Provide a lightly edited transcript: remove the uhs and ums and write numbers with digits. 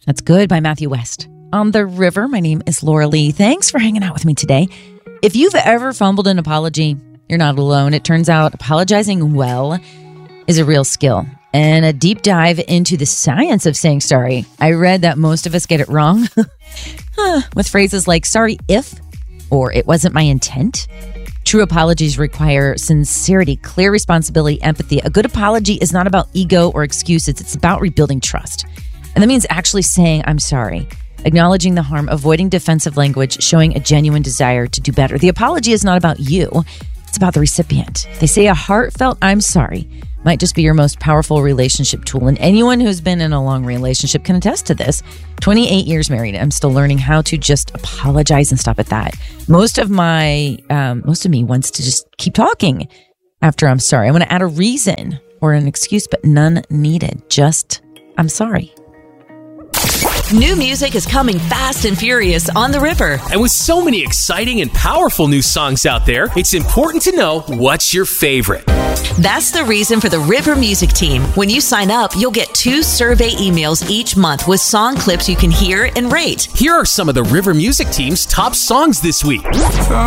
That's Good by Matthew West. On the River, my name is Laura Lee. Thanks for hanging out with me today. If you've ever fumbled an apology, you're not alone. It turns out apologizing well is a real skill. And a deep dive into the science of saying sorry. I read that most of us get it wrong with phrases like sorry if, or it wasn't my intent. True apologies require sincerity, clear responsibility, empathy. A good apology is not about ego or excuses. It's about rebuilding trust. And that means actually saying, I'm sorry, acknowledging the harm, avoiding defensive language, showing a genuine desire to do better. The apology is not about you. It's about the recipient. They say a heartfelt I'm sorry might just be your most powerful relationship tool. And anyone who's been in a long relationship can attest to this. 28 years married, I'm still learning how to just apologize and stop at that. Most of me wants to just keep talking after I'm sorry. I want to add a reason or an excuse, but none needed. Just, I'm sorry. New music is coming fast and furious on the River. And with so many exciting and powerful new songs out there, it's important to know what's your favorite. That's the reason for the River Music Team. When you sign up, you'll get 2 survey emails each month with song clips you can hear and rate. Here are some of the River Music Team's top songs this week.